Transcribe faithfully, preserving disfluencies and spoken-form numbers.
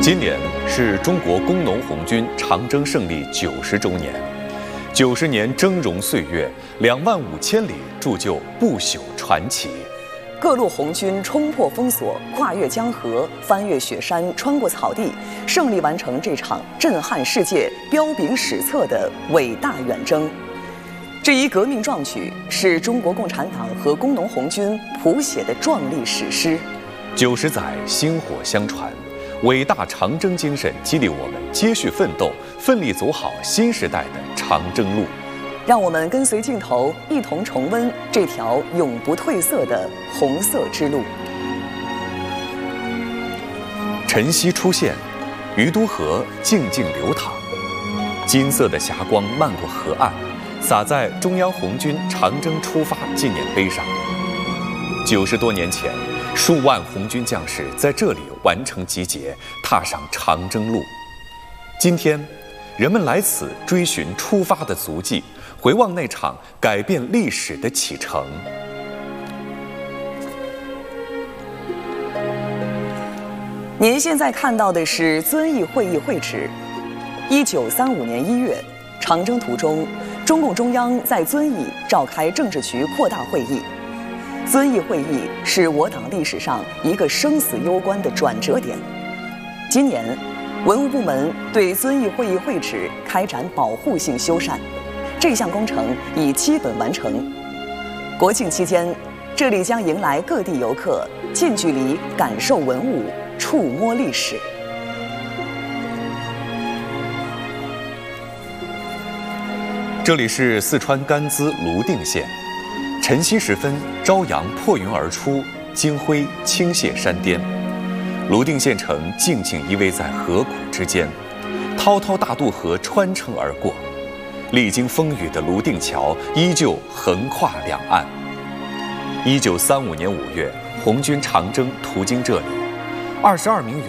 今年是中国工农红军长征胜利九十周年，九十年峥嵘岁月，两万五千里铸就不朽传奇。 各路红军冲破封锁，跨越江河，翻越雪山，穿过草地，胜利完成这场震撼世界、彪炳史册的伟大远征。这一革命壮举是中国共产党和工农红军谱写的壮丽史诗。 九十载薪火相传，伟大长征精神激励我们接续奋斗，奋力走好新时代的长征路。 让我们跟随镜头，一同重温这条永不褪色的红色之路。 晨曦出现，鱼都河静静流淌，金色的霞光漫过河岸，洒在中央红军长征出发纪念碑上。九十多年前，数万红军将士在这里完成集结，踏上长征路。今天，人们来此追寻出发的足迹，回望那场改变历史的启程。 您现在看到的是遵义会议会址。一九三五年一月，长征途中，中共中央在遵义召开政治局扩大会议。遵义会议是我党历史上一个生死攸关的转折点。今年，文物部门对遵义会议会址开展保护性修缮，这项工程已基本完成。国庆期间，这里将迎来各地游客近距离感受文物，触摸历史。 这里是四川甘孜泸定县，晨曦时分，朝阳破云而出，金辉倾泻山巅。泸定县城静静依偎在河谷之间，滔滔大渡河穿城而过，历经风雨的泸定桥依旧横跨两岸。一九三五年五月，红军长征途经这里，二十二名